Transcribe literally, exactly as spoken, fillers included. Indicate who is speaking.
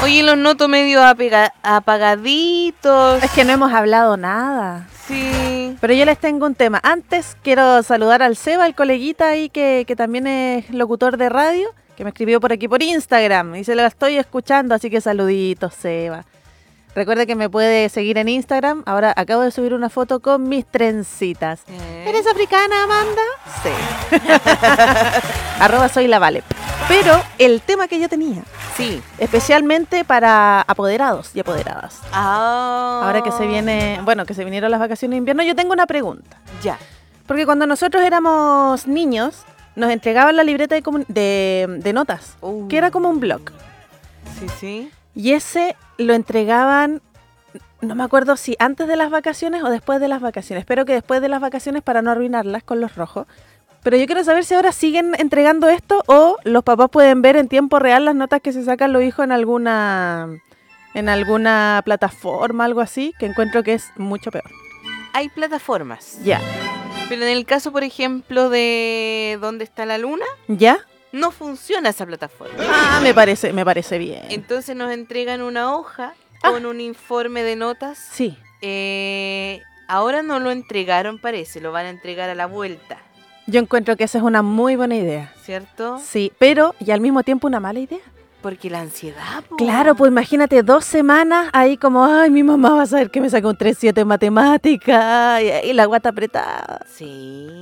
Speaker 1: Oye, los noto medio apega- apagaditos.
Speaker 2: Es que no hemos hablado nada.
Speaker 1: Sí.
Speaker 2: Pero yo les tengo un tema. Antes quiero saludar al Seba, el coleguita ahí que, que también es locutor de radio, que me escribió por aquí por Instagram y se lo estoy escuchando, así que saluditos, Seba. Recuerde que me puede seguir en Instagram. Ahora acabo de subir una foto con mis trencitas.
Speaker 1: ¿Eh?
Speaker 2: ¿Eres africana, Amanda? Sí. Arroba soy la Vale. Pero el tema que yo tenía,
Speaker 1: Sí.
Speaker 2: especialmente para apoderados y apoderadas.
Speaker 1: Ah.
Speaker 2: Ahora que se viene, bueno, que se vinieron las vacaciones de invierno, yo tengo una pregunta.
Speaker 1: Ya.
Speaker 2: Porque cuando nosotros éramos niños, nos entregaban la libreta de, comun- de, de notas,
Speaker 1: Uh.
Speaker 2: que era como un blog.
Speaker 1: Sí, sí.
Speaker 2: Y ese lo entregaban, no me acuerdo si antes de las vacaciones o después de las vacaciones. Espero que después de las vacaciones para no arruinarlas con los rojos. Pero yo quiero saber si ahora siguen entregando esto o los papás pueden ver en tiempo real las notas que se sacan los hijos en alguna, en alguna plataforma, algo así, que encuentro que es mucho peor.
Speaker 1: Hay plataformas.
Speaker 2: Ya.
Speaker 1: Pero en el caso, por ejemplo, de ¿Dónde está la luna?
Speaker 2: ¿Ya?
Speaker 1: No funciona esa plataforma.
Speaker 2: Ah, me parece, me parece bien.
Speaker 1: Entonces nos entregan una hoja
Speaker 2: Ah.
Speaker 1: con un informe de notas.
Speaker 2: Sí.
Speaker 1: Eh, ahora no lo entregaron, parece. Lo van a entregar a la vuelta,
Speaker 2: Yo encuentro que esa es una muy buena idea.
Speaker 1: ¿cierto?
Speaker 2: Sí, pero y al mismo tiempo una mala idea.
Speaker 1: Porque la ansiedad, po.
Speaker 2: Claro, pues imagínate dos semanas ahí como, ay, mi mamá va a saber que me sacó un tres siete en matemática y, y la guata apretada.
Speaker 1: Sí.